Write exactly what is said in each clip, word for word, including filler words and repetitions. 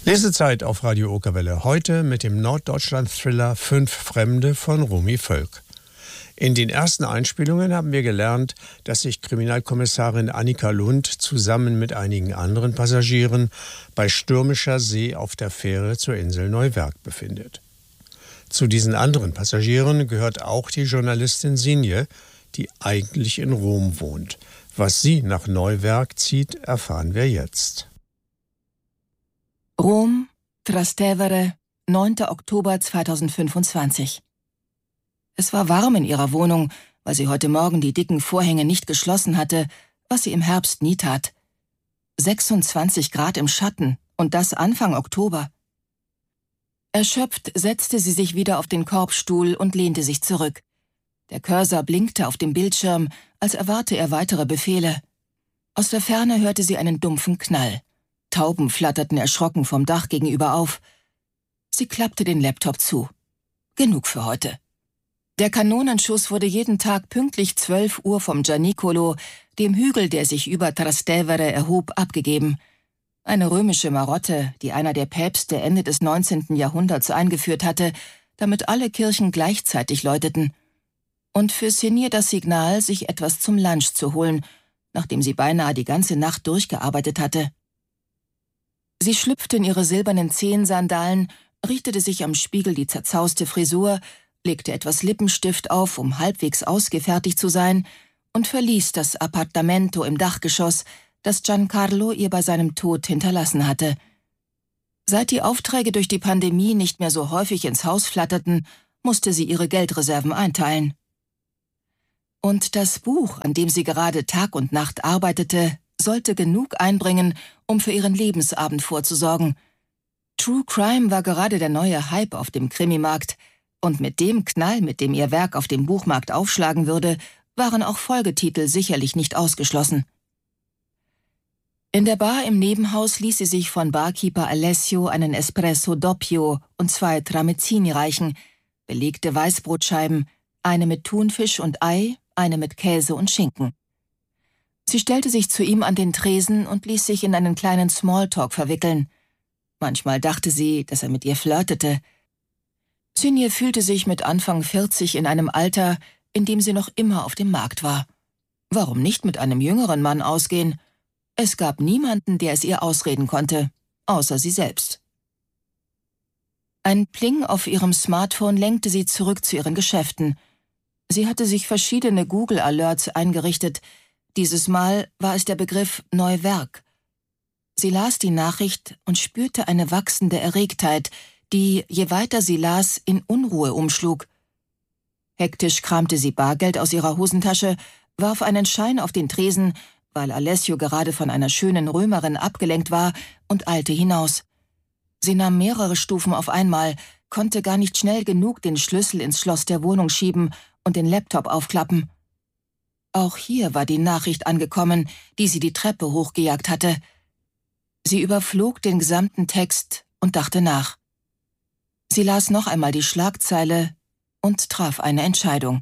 Lesezeit auf Radio Okerwelle. Heute mit dem Norddeutschland-Thriller Fünf Fremde von Romy Völk. In den ersten Einspielungen haben wir gelernt, dass sich Kriminalkommissarin Annika Lund zusammen mit einigen anderen Passagieren bei stürmischer See auf der Fähre zur Insel Neuwerk befindet. Zu diesen anderen Passagieren gehört auch die Journalistin Sinje, die eigentlich in Rom wohnt. Was sie nach Neuwerk zieht, erfahren wir jetzt. Rom, Trastevere, neunter Oktober zweitausendfünfundzwanzig. Es war warm in ihrer Wohnung, weil sie heute Morgen die dicken Vorhänge nicht geschlossen hatte, was sie im Herbst nie tat. sechsundzwanzig Grad im Schatten und das Anfang Oktober. Erschöpft setzte sie sich wieder auf den Korbstuhl und lehnte sich zurück. Der Cursor blinkte auf dem Bildschirm, als erwarte er weitere Befehle. Aus der Ferne hörte sie einen dumpfen Knall. Tauben flatterten erschrocken vom Dach gegenüber auf. Sie klappte den Laptop zu. Genug für heute. Der Kanonenschuss wurde jeden Tag pünktlich zwölf Uhr vom Gianicolo, dem Hügel, der sich über Trastevere erhob, abgegeben. Eine römische Marotte, die einer der Päpste Ende des neunzehnten Jahrhunderts eingeführt hatte, damit alle Kirchen gleichzeitig läuteten. Und für Sinje das Signal, sich etwas zum Lunch zu holen, nachdem sie beinahe die ganze Nacht durchgearbeitet hatte. Sie schlüpfte in ihre silbernen Zehensandalen, richtete sich am Spiegel die zerzauste Frisur, legte etwas Lippenstift auf, um halbwegs ausgefertigt zu sein, und verließ das Appartamento im Dachgeschoss, das Giancarlo ihr bei seinem Tod hinterlassen hatte. Seit die Aufträge durch die Pandemie nicht mehr so häufig ins Haus flatterten, musste sie ihre Geldreserven einteilen. Und das Buch, an dem sie gerade Tag und Nacht arbeitete, sollte genug einbringen, um für ihren Lebensabend vorzusorgen. True Crime war gerade der neue Hype auf dem Krimimarkt, und mit dem Knall, mit dem ihr Werk auf dem Buchmarkt aufschlagen würde, waren auch Folgetitel sicherlich nicht ausgeschlossen. In der Bar im Nebenhaus ließ sie sich von Barkeeper Alessio einen Espresso Doppio und zwei Tramezzini reichen, belegte Weißbrotscheiben, eine mit Thunfisch und Ei, eine mit Käse und Schinken. Sie stellte sich zu ihm an den Tresen und ließ sich in einen kleinen Smalltalk verwickeln. Manchmal dachte sie, dass er mit ihr flirtete. Sinje fühlte sich mit Anfang vierzig in einem Alter, in dem sie noch immer auf dem Markt war. Warum nicht mit einem jüngeren Mann ausgehen? Es gab niemanden, der es ihr ausreden konnte, außer sie selbst. Ein Pling auf ihrem Smartphone lenkte sie zurück zu ihren Geschäften. Sie hatte sich verschiedene Google-Alerts eingerichtet. Dieses Mal war es der Begriff Neuwerk. Sie las die Nachricht und spürte eine wachsende Erregtheit, die, je weiter sie las, in Unruhe umschlug. Hektisch kramte sie Bargeld aus ihrer Hosentasche, warf einen Schein auf den Tresen, weil Alessio gerade von einer schönen Römerin abgelenkt war, und eilte hinaus. Sie nahm mehrere Stufen auf einmal, konnte gar nicht schnell genug den Schlüssel ins Schloss der Wohnung schieben und den Laptop aufklappen. Auch hier war die Nachricht angekommen, die sie die Treppe hochgejagt hatte. Sie überflog den gesamten Text und dachte nach. Sie las noch einmal die Schlagzeile und traf eine Entscheidung.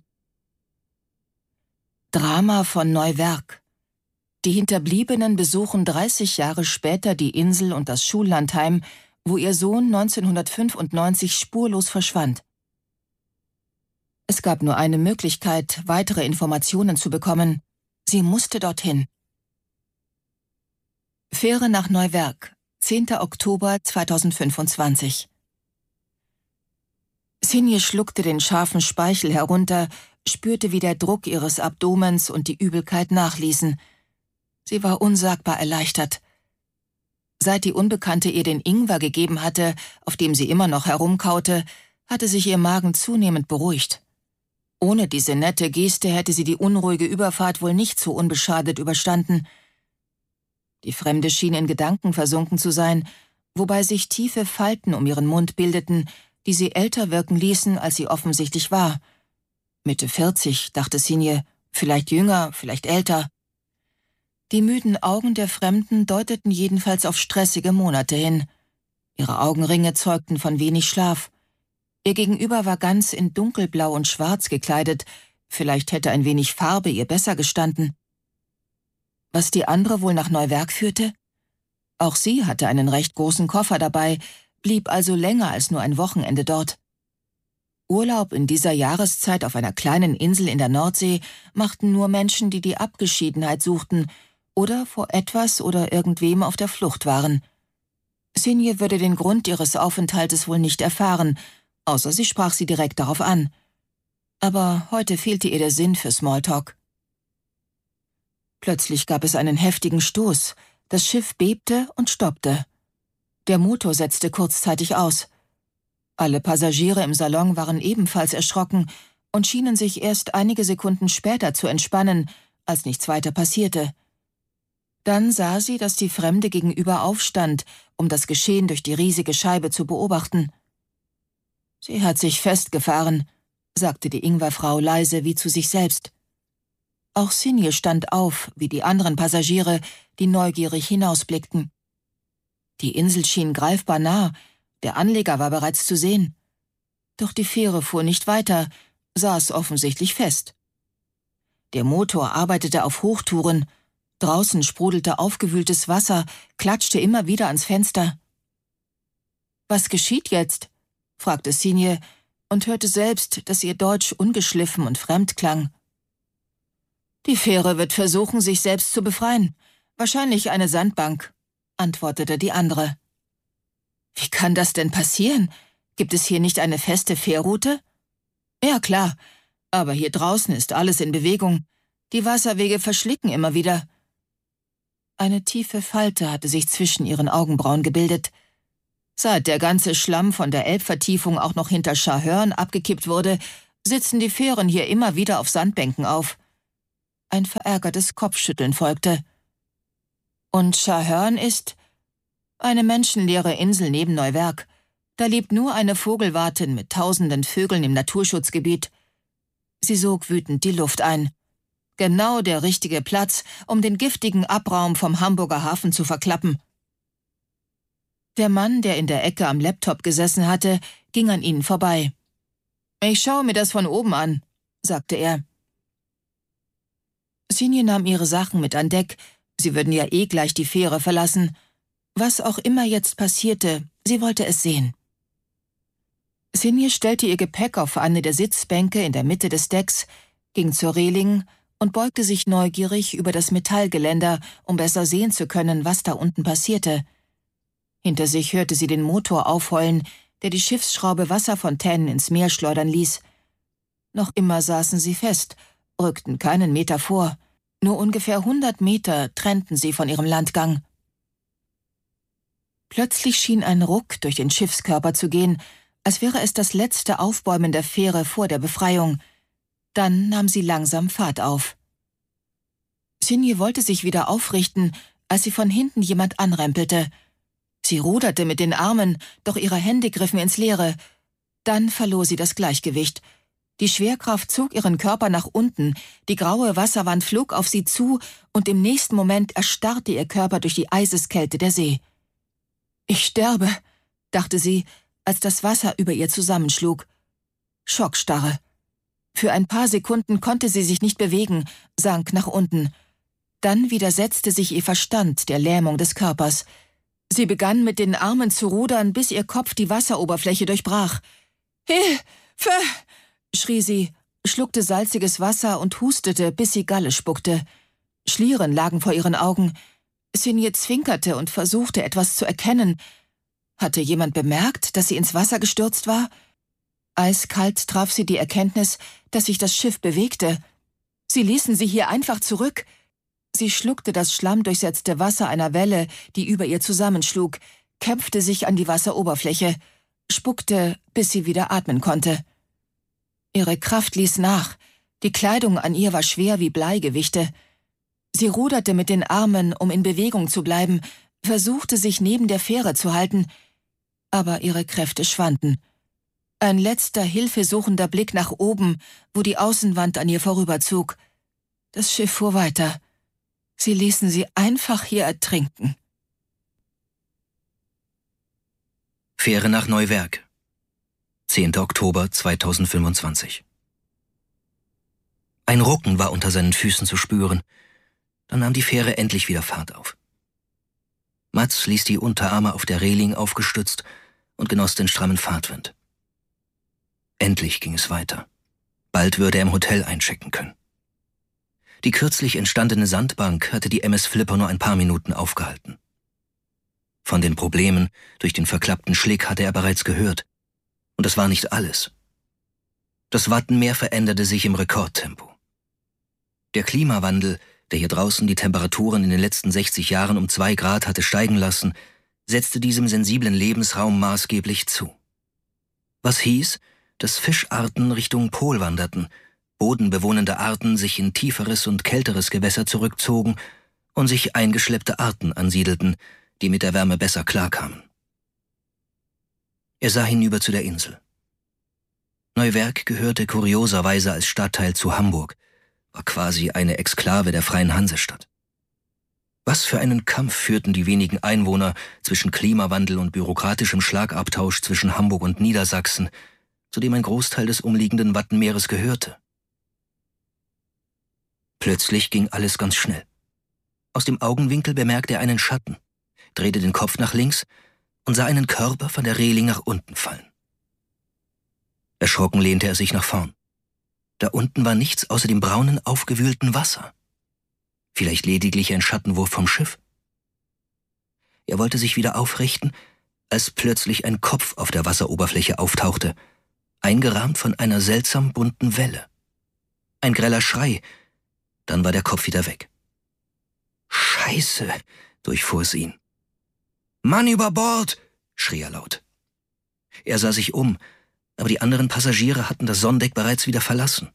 Drama von Neuwerk. Die Hinterbliebenen besuchen dreißig Jahre später die Insel und das Schullandheim, wo ihr Sohn neunzehnhundertfünfundneunzig spurlos verschwand. Es gab nur eine Möglichkeit, weitere Informationen zu bekommen. Sie musste dorthin. Fähre nach Neuwerk, zehnter Oktober zweitausendfünfundzwanzig. Sinje schluckte den scharfen Speichel herunter, spürte, wie der Druck ihres Abdomens und die Übelkeit nachließen. Sie war unsagbar erleichtert. Seit die Unbekannte ihr den Ingwer gegeben hatte, auf dem sie immer noch herumkaute, hatte sich ihr Magen zunehmend beruhigt. Ohne diese nette Geste hätte sie die unruhige Überfahrt wohl nicht so unbeschadet überstanden. Die Fremde schien in Gedanken versunken zu sein, wobei sich tiefe Falten um ihren Mund bildeten, die sie älter wirken ließen, als sie offensichtlich war. Mitte vierzig, dachte Sinje, vielleicht jünger, vielleicht älter. Die müden Augen der Fremden deuteten jedenfalls auf stressige Monate hin. Ihre Augenringe zeugten von wenig Schlaf. Ihr Gegenüber war ganz in dunkelblau und schwarz gekleidet, vielleicht hätte ein wenig Farbe ihr besser gestanden. Was die andere wohl nach Neuwerk führte? Auch sie hatte einen recht großen Koffer dabei, blieb also länger als nur ein Wochenende dort. Urlaub in dieser Jahreszeit auf einer kleinen Insel in der Nordsee machten nur Menschen, die die Abgeschiedenheit suchten oder vor etwas oder irgendwem auf der Flucht waren. Sinje würde den Grund ihres Aufenthaltes wohl nicht erfahren, außer sie sprach sie direkt darauf an. Aber heute fehlte ihr der Sinn für Smalltalk. Plötzlich gab es einen heftigen Stoß. Das Schiff bebte und stoppte. Der Motor setzte kurzzeitig aus. Alle Passagiere im Salon waren ebenfalls erschrocken und schienen sich erst einige Sekunden später zu entspannen, als nichts weiter passierte. Dann sah sie, dass die Fremde gegenüber aufstand, um das Geschehen durch die riesige Scheibe zu beobachten. »Sie hat sich festgefahren«, sagte die Ingwerfrau leise wie zu sich selbst. Auch Sinje stand auf, wie die anderen Passagiere, die neugierig hinausblickten. Die Insel schien greifbar nah, der Anleger war bereits zu sehen. Doch die Fähre fuhr nicht weiter, saß offensichtlich fest. Der Motor arbeitete auf Hochtouren, draußen sprudelte aufgewühltes Wasser, klatschte immer wieder ans Fenster. »Was geschieht jetzt?« fragte Sinje und hörte selbst, dass ihr Deutsch ungeschliffen und fremd klang. »Die Fähre wird versuchen, sich selbst zu befreien. Wahrscheinlich eine Sandbank«, antwortete die andere. »Wie kann das denn passieren? Gibt es hier nicht eine feste Fährroute?« »Ja, klar, aber hier draußen ist alles in Bewegung. Die Wasserwege verschlicken immer wieder.« Eine tiefe Falte hatte sich zwischen ihren Augenbrauen gebildet. Seit der ganze Schlamm von der Elbvertiefung auch noch hinter Scharhörn abgekippt wurde, sitzen die Fähren hier immer wieder auf Sandbänken auf. Ein verärgertes Kopfschütteln folgte. Und Scharhörn ist eine menschenleere Insel neben Neuwerk. Da lebt nur eine Vogelwartin mit tausenden Vögeln im Naturschutzgebiet. Sie sog wütend die Luft ein. Genau der richtige Platz, um den giftigen Abraum vom Hamburger Hafen zu verklappen. Der Mann, der in der Ecke am Laptop gesessen hatte, ging an ihnen vorbei. »Ich schaue mir das von oben an«, sagte er. Sinje nahm ihre Sachen mit an Deck, sie würden ja eh gleich die Fähre verlassen. Was auch immer jetzt passierte, sie wollte es sehen. Sinje stellte ihr Gepäck auf eine der Sitzbänke in der Mitte des Decks, ging zur Reling und beugte sich neugierig über das Metallgeländer, um besser sehen zu können, was da unten passierte. Hinter sich hörte sie den Motor aufheulen, der die Schiffsschraube Wasserfontänen ins Meer schleudern ließ. Noch immer saßen sie fest, rückten keinen Meter vor. Nur ungefähr hundert Meter trennten sie von ihrem Landgang. Plötzlich schien ein Ruck durch den Schiffskörper zu gehen, als wäre es das letzte Aufbäumen der Fähre vor der Befreiung. Dann nahm sie langsam Fahrt auf. Sinje wollte sich wieder aufrichten, als sie von hinten jemand anrempelte. Sie ruderte mit den Armen, doch ihre Hände griffen ins Leere. Dann verlor sie das Gleichgewicht. Die Schwerkraft zog ihren Körper nach unten, die graue Wasserwand flog auf sie zu und im nächsten Moment erstarrte ihr Körper durch die Eiseskälte der See. »Ich sterbe«, dachte sie, als das Wasser über ihr zusammenschlug. Schockstarre. Für ein paar Sekunden konnte sie sich nicht bewegen, sank nach unten. Dann widersetzte sich ihr Verstand der Lähmung des Körpers. Sie begann mit den Armen zu rudern, bis ihr Kopf die Wasseroberfläche durchbrach. »Hilfe!« schrie sie, schluckte salziges Wasser und hustete, bis sie Galle spuckte. Schlieren lagen vor ihren Augen. Sinje zwinkerte und versuchte, etwas zu erkennen. Hatte jemand bemerkt, dass sie ins Wasser gestürzt war? Eiskalt traf sie die Erkenntnis, dass sich das Schiff bewegte. Sie ließen sie hier einfach zurück. Sie schluckte das schlammdurchsetzte Wasser einer Welle, die über ihr zusammenschlug, kämpfte sich an die Wasseroberfläche, spuckte, bis sie wieder atmen konnte. Ihre Kraft ließ nach, die Kleidung an ihr war schwer wie Bleigewichte. Sie ruderte mit den Armen, um in Bewegung zu bleiben, versuchte sich neben der Fähre zu halten, aber ihre Kräfte schwanden. Ein letzter hilfesuchender Blick nach oben, wo die Außenwand an ihr vorüberzog. Das Schiff fuhr weiter. Sie ließen sie einfach hier ertrinken. Fähre nach Neuwerk. zehnter Oktober zweitausendfünfundzwanzig. Ein Rucken war unter seinen Füßen zu spüren. Dann nahm die Fähre endlich wieder Fahrt auf. Mats ließ die Unterarme auf der Reling aufgestützt und genoss den strammen Fahrtwind. Endlich ging es weiter. Bald würde er im Hotel einchecken können. Die kürzlich entstandene Sandbank hatte die M S Flipper nur ein paar Minuten aufgehalten. Von den Problemen durch den verklappten Schlick hatte er bereits gehört. Und das war nicht alles. Das Wattenmeer veränderte sich im Rekordtempo. Der Klimawandel, der hier draußen die Temperaturen in den letzten sechzig Jahren um zwei Grad hatte steigen lassen, setzte diesem sensiblen Lebensraum maßgeblich zu. Was hieß, dass Fischarten Richtung Pol wanderten, bodenbewohnende Arten sich in tieferes und kälteres Gewässer zurückzogen und sich eingeschleppte Arten ansiedelten, die mit der Wärme besser klarkamen. Er sah hinüber zu der Insel. Neuwerk gehörte kurioserweise als Stadtteil zu Hamburg, war quasi eine Exklave der Freien Hansestadt. Was für einen Kampf führten die wenigen Einwohner zwischen Klimawandel und bürokratischem Schlagabtausch zwischen Hamburg und Niedersachsen, zu dem ein Großteil des umliegenden Wattenmeeres gehörte. Plötzlich ging alles ganz schnell. Aus dem Augenwinkel bemerkte er einen Schatten, drehte den Kopf nach links und sah einen Körper von der Reling nach unten fallen. Erschrocken lehnte er sich nach vorn. Da unten war nichts außer dem braunen, aufgewühlten Wasser. Vielleicht lediglich ein Schattenwurf vom Schiff. Er wollte sich wieder aufrichten, als plötzlich ein Kopf auf der Wasseroberfläche auftauchte, eingerahmt von einer seltsam bunten Welle. Ein greller Schrei, dann war der Kopf wieder weg. »Scheiße«, durchfuhr es ihn. »Mann über Bord«, schrie er laut. Er sah sich um, aber die anderen Passagiere hatten das Sonnendeck bereits wieder verlassen.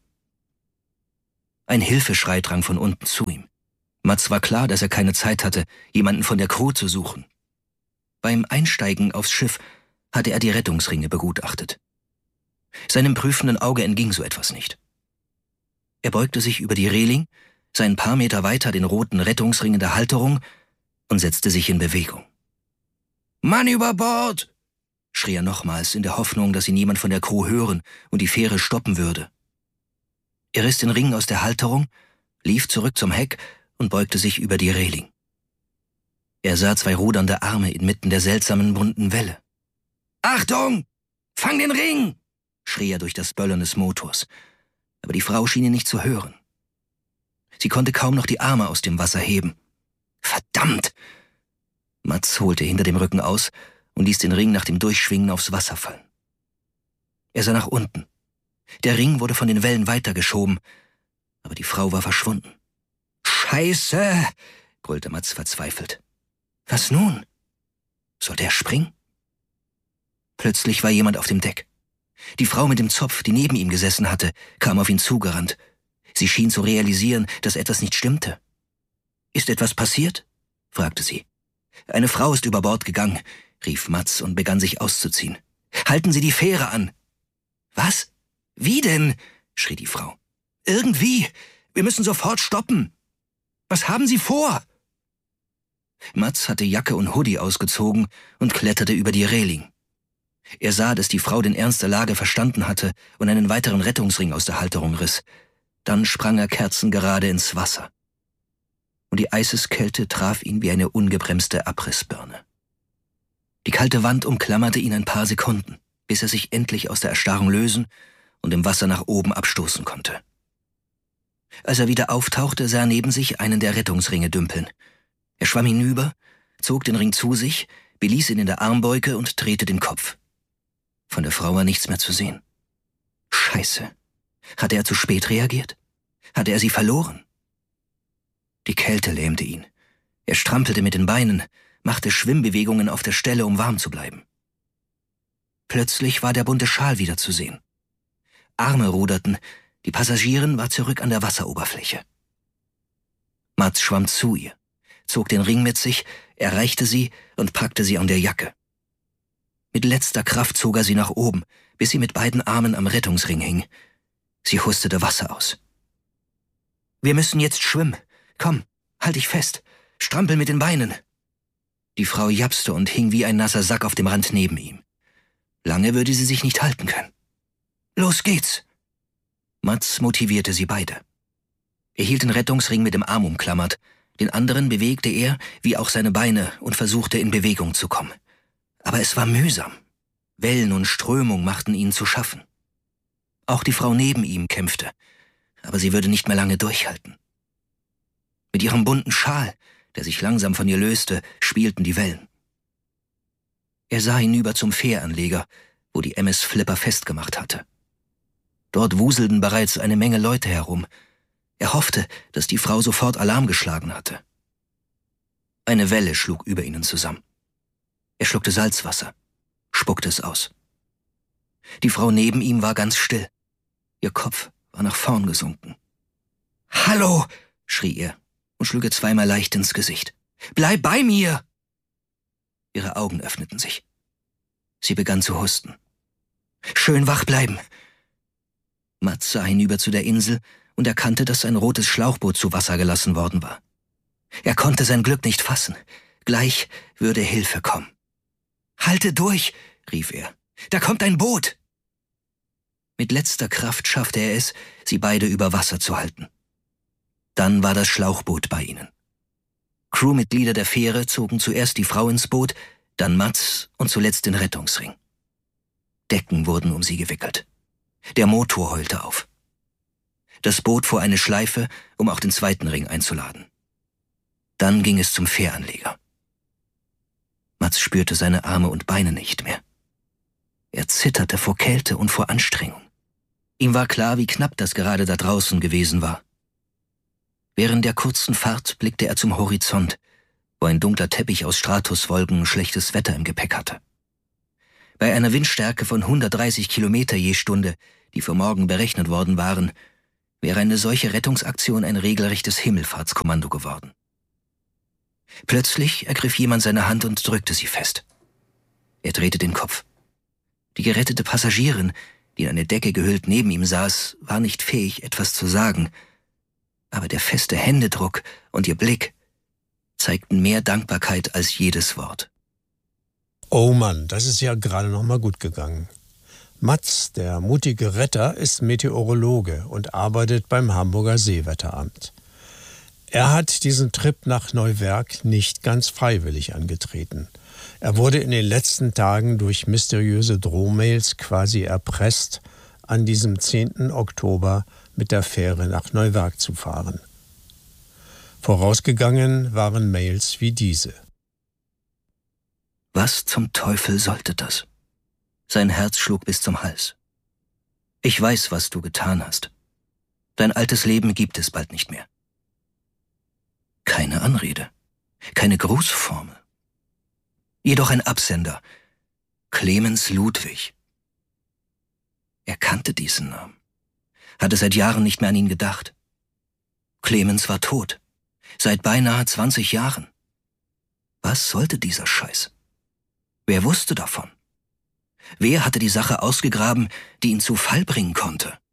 Ein Hilfeschrei drang von unten zu ihm. Mats war klar, dass er keine Zeit hatte, jemanden von der Crew zu suchen. Beim Einsteigen aufs Schiff hatte er die Rettungsringe begutachtet. Seinem prüfenden Auge entging so etwas nicht. Er beugte sich über die Reling, sah ein paar Meter weiter den roten Rettungsring in der Halterung und setzte sich in Bewegung. »Mann über Bord!« schrie er nochmals in der Hoffnung, dass ihn niemand von der Crew hören und die Fähre stoppen würde. Er riss den Ring aus der Halterung, lief zurück zum Heck und beugte sich über die Reling. Er sah zwei rudernde Arme inmitten der seltsamen bunten Welle. »Achtung! Fang den Ring!« schrie er durch das Böllern des Motors. Aber die Frau schien ihn nicht zu hören. Sie konnte kaum noch die Arme aus dem Wasser heben. »Verdammt!« Mats holte hinter dem Rücken aus und ließ den Ring nach dem Durchschwingen aufs Wasser fallen. Er sah nach unten. Der Ring wurde von den Wellen weitergeschoben, aber die Frau war verschwunden. »Scheiße«, brüllte Mats verzweifelt. »Was nun? Sollte er springen?« Plötzlich war jemand auf dem Deck. Die Frau mit dem Zopf, die neben ihm gesessen hatte, kam auf ihn zugerannt. Sie schien zu realisieren, dass etwas nicht stimmte. »Ist etwas passiert?« fragte sie. »Eine Frau ist über Bord gegangen«, rief Mats und begann sich auszuziehen. »Halten Sie die Fähre an!« »Was? Wie denn?« schrie die Frau. »Irgendwie! Wir müssen sofort stoppen! Was haben Sie vor?« Mats hatte Jacke und Hoodie ausgezogen und kletterte über die Reling. Er sah, dass die Frau den Ernst der Lage verstanden hatte und einen weiteren Rettungsring aus der Halterung riss. Dann sprang er kerzengerade ins Wasser. Und die Eiseskälte traf ihn wie eine ungebremste Abrissbirne. Die kalte Wand umklammerte ihn ein paar Sekunden, bis er sich endlich aus der Erstarrung lösen und im Wasser nach oben abstoßen konnte. Als er wieder auftauchte, sah er neben sich einen der Rettungsringe dümpeln. Er schwamm hinüber, zog den Ring zu sich, beließ ihn in der Armbeuge und drehte den Kopf. Von der Frau war nichts mehr zu sehen. Scheiße. Hatte er zu spät reagiert? Hatte er sie verloren? Die Kälte lähmte ihn. Er strampelte mit den Beinen, machte Schwimmbewegungen auf der Stelle, um warm zu bleiben. Plötzlich war der bunte Schal wieder zu sehen. Arme ruderten, die Passagierin war zurück an der Wasseroberfläche. Mats schwamm zu ihr, zog den Ring mit sich, erreichte sie und packte sie an der Jacke. Mit letzter Kraft zog er sie nach oben, bis sie mit beiden Armen am Rettungsring hing. Sie hustete Wasser aus. »Wir müssen jetzt schwimmen. Komm, halt dich fest. Strampel mit den Beinen.« Die Frau japste und hing wie ein nasser Sack auf dem Rand neben ihm. Lange würde sie sich nicht halten können. »Los geht's!« Mats motivierte sie beide. Er hielt den Rettungsring mit dem Arm umklammert, Den anderen bewegte er, wie auch seine Beine, und versuchte in Bewegung zu kommen. Aber es war mühsam. Wellen und Strömung machten ihnen zu schaffen. Auch die Frau neben ihm kämpfte, aber sie würde nicht mehr lange durchhalten. Mit ihrem bunten Schal, der sich langsam von ihr löste, spielten die Wellen. Er sah hinüber zum Fähranleger, wo die M S Flipper festgemacht hatte. Dort wuselten bereits eine Menge Leute herum. Er hoffte, dass die Frau sofort Alarm geschlagen hatte. Eine Welle schlug über ihnen zusammen. Er schluckte Salzwasser, spuckte es aus. Die Frau neben ihm war ganz still. Ihr Kopf war nach vorn gesunken. »Hallo!« schrie er und schlug ihr zweimal leicht ins Gesicht. »Bleib bei mir!« Ihre Augen öffneten sich. Sie begann zu husten. »Schön wach bleiben!« Mats sah hinüber zu der Insel und erkannte, dass ein rotes Schlauchboot zu Wasser gelassen worden war. Er konnte sein Glück nicht fassen. Gleich würde Hilfe kommen. »Halte durch«, rief er. »Da kommt ein Boot!« Mit letzter Kraft schaffte er es, sie beide über Wasser zu halten. Dann war das Schlauchboot bei ihnen. Crewmitglieder der Fähre zogen zuerst die Frau ins Boot, dann Mats und zuletzt den Rettungsring. Decken wurden um sie gewickelt. Der Motor heulte auf. Das Boot fuhr eine Schleife, um auch den zweiten Ring einzuladen. Dann ging es zum Fähranleger. Mats spürte seine Arme und Beine nicht mehr. Er zitterte vor Kälte und vor Anstrengung. Ihm war klar, wie knapp das gerade da draußen gewesen war. Während der kurzen Fahrt blickte er zum Horizont, wo ein dunkler Teppich aus Stratuswolken schlechtes Wetter im Gepäck hatte. Bei einer Windstärke von hundertdreißig Kilometer je Stunde, die für morgen berechnet worden waren, wäre eine solche Rettungsaktion ein regelrechtes Himmelfahrtskommando geworden. Plötzlich ergriff jemand seine Hand und drückte sie fest. Er drehte den Kopf. Die gerettete Passagierin, die in eine Decke gehüllt neben ihm saß, war nicht fähig, etwas zu sagen, aber der feste Händedruck und ihr Blick zeigten mehr Dankbarkeit als jedes Wort. Oh Mann, das ist ja gerade noch mal gut gegangen. Mats, der mutige Retter, ist Meteorologe und arbeitet beim Hamburger Seewetteramt. Er hat diesen Trip nach Neuwerk nicht ganz freiwillig angetreten. Er wurde in den letzten Tagen durch mysteriöse Drohmails quasi erpresst, an diesem zehnten Oktober mit der Fähre nach Neuwerk zu fahren. Vorausgegangen waren Mails wie diese. Was zum Teufel sollte das? Sein Herz schlug bis zum Hals. Ich weiß, was du getan hast. Dein altes Leben gibt es bald nicht mehr. Keine Anrede, keine Grußformel. Jedoch ein Absender. Clemens Ludwig. Er kannte diesen Namen, hatte seit Jahren nicht mehr an ihn gedacht. Clemens war tot, seit beinahe zwanzig Jahren. Was sollte dieser Scheiß? Wer wusste davon? Wer hatte die Sache ausgegraben, die ihn zu Fall bringen konnte?